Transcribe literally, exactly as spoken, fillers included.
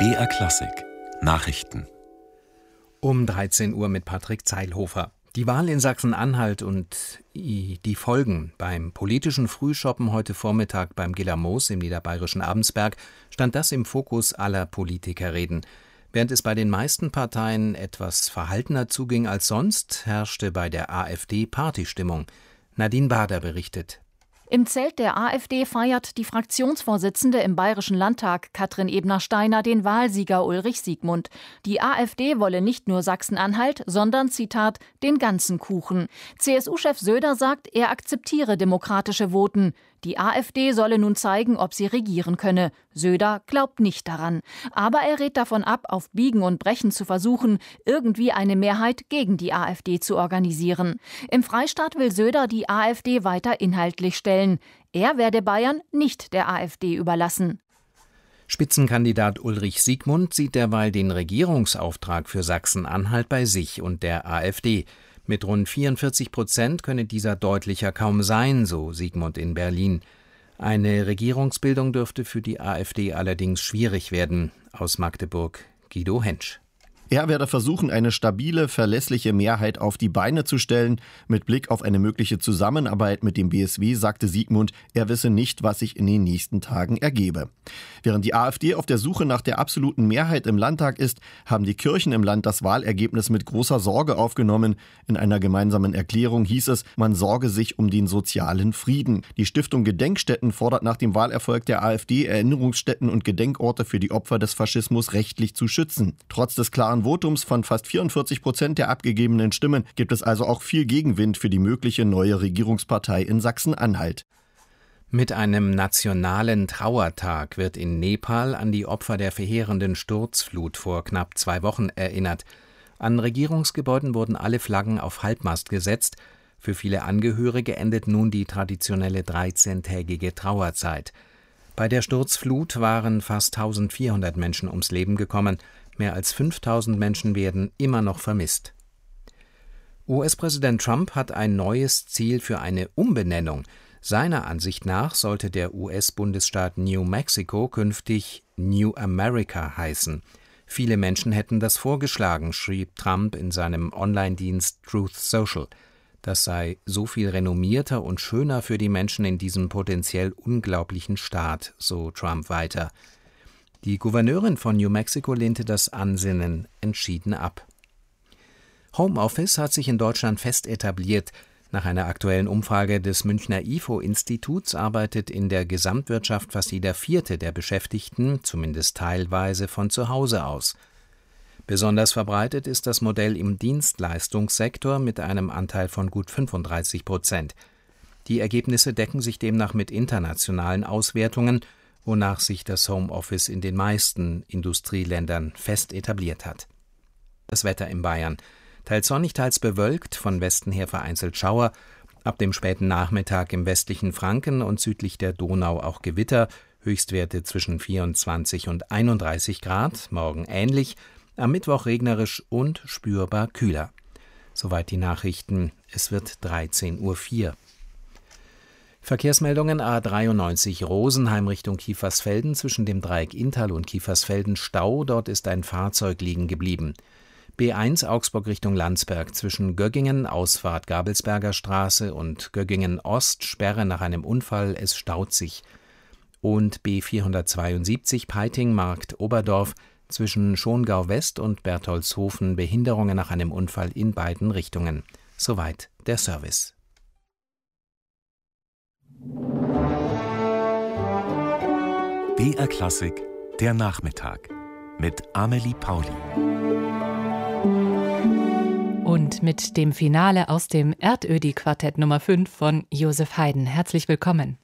B R Klassik Nachrichten Um dreizehn Uhr mit Patrick Zeilhofer. Die Wahl in Sachsen-Anhalt und die Folgen beim politischen Frühschoppen heute Vormittag beim Gillermoos im niederbayerischen Abensberg stand das im Fokus aller Politikerreden. Während es bei den meisten Parteien etwas verhaltener zuging als sonst, herrschte bei der AfD Partystimmung. Nadine Bader berichtet. Im Zelt der AfD feiert die Fraktionsvorsitzende im Bayerischen Landtag, Katrin Ebner-Steiner, den Wahlsieger Ulrich Siegmund. Die AfD wolle nicht nur Sachsen-Anhalt, sondern, Zitat, den ganzen Kuchen. C S U-Chef Söder sagt, er akzeptiere demokratische Voten. Die AfD solle nun zeigen, ob sie regieren könne. Söder glaubt nicht daran. Aber er rät davon ab, auf Biegen und Brechen zu versuchen, irgendwie eine Mehrheit gegen die AfD zu organisieren. Im Freistaat will Söder die AfD weiter inhaltlich stellen. Er werde Bayern nicht der AfD überlassen. Spitzenkandidat Ulrich Siegmund sieht derweil den Regierungsauftrag für Sachsen-Anhalt bei sich und der AfD. Mit rund vierundvierzig Prozent könne dieser deutlicher kaum sein, so Siegmund in Berlin. Eine Regierungsbildung dürfte für die AfD allerdings schwierig werden. Aus Magdeburg Guido Hentsch. Er werde versuchen, eine stabile, verlässliche Mehrheit auf die Beine zu stellen. Mit Blick auf eine mögliche Zusammenarbeit mit dem B S W sagte Siegmund, er wisse nicht, was sich in den nächsten Tagen ergebe. Während die AfD auf der Suche nach der absoluten Mehrheit im Landtag ist, haben die Kirchen im Land das Wahlergebnis mit großer Sorge aufgenommen. In einer gemeinsamen Erklärung hieß es, man sorge sich um den sozialen Frieden. Die Stiftung Gedenkstätten fordert nach dem Wahlerfolg der AfD, Erinnerungsstätten und Gedenkorte für die Opfer des Faschismus rechtlich zu schützen. Trotz des klaren Votums von fast vierundvierzig Prozent der abgegebenen Stimmen gibt es also auch viel Gegenwind für die mögliche neue Regierungspartei in Sachsen-Anhalt. Mit einem nationalen Trauertag wird in Nepal an die Opfer der verheerenden Sturzflut vor knapp zwei Wochen erinnert. An Regierungsgebäuden wurden alle Flaggen auf Halbmast gesetzt. Für viele Angehörige endet nun die traditionelle dreizehntägige Trauerzeit. Bei der Sturzflut waren fast eintausendvierhundert Menschen ums Leben gekommen. Mehr als fünftausend Menschen werden immer noch vermisst. U S-Präsident Trump hat ein neues Ziel für eine Umbenennung. Seiner Ansicht nach sollte der U S-Bundesstaat New Mexico künftig New America heißen. Viele Menschen hätten das vorgeschlagen, schrieb Trump in seinem Online-Dienst Truth Social. Das sei so viel renommierter und schöner für die Menschen in diesem potenziell unglaublichen Staat, so Trump weiter. Die Gouverneurin von New Mexico lehnte das Ansinnen entschieden ab. Homeoffice hat sich in Deutschland fest etabliert. Nach einer aktuellen Umfrage des Münchner I F O-Instituts arbeitet in der Gesamtwirtschaft fast jeder Vierte der Beschäftigten, zumindest teilweise, von zu Hause aus. Besonders verbreitet ist das Modell im Dienstleistungssektor mit einem Anteil von gut fünfunddreißig Prozent. Die Ergebnisse decken sich demnach mit internationalen Auswertungen, wonach sich das Homeoffice in den meisten Industrieländern fest etabliert hat. Das Wetter in Bayern. Teils sonnig, teils bewölkt, von Westen her vereinzelt Schauer, ab dem späten Nachmittag im westlichen Franken und südlich der Donau auch Gewitter, Höchstwerte zwischen vierundzwanzig und einunddreißig Grad, morgen ähnlich, am Mittwoch regnerisch und spürbar kühler. Soweit die Nachrichten, es wird dreizehn Uhr vier. Verkehrsmeldungen A dreiundneunzig Rosenheim Richtung Kiefersfelden, zwischen dem Dreieck Inntal und Kiefersfelden Stau, dort ist ein Fahrzeug liegen geblieben. B eins Augsburg Richtung Landsberg, zwischen Göggingen, Ausfahrt Gabelsberger Straße und Göggingen Ost, Sperre nach einem Unfall, es staut sich. Und B vierhundertzweiundsiebzig Peiting Markt Oberdorf, zwischen Schongau West und Bertholdshofen, Behinderungen nach einem Unfall in beiden Richtungen. Soweit der Service. B R Klassik, der Nachmittag mit Amelie Pauli. Und mit dem Finale aus dem Erdödi-Quartett Nummer fünf von Joseph Haydn. Herzlich willkommen.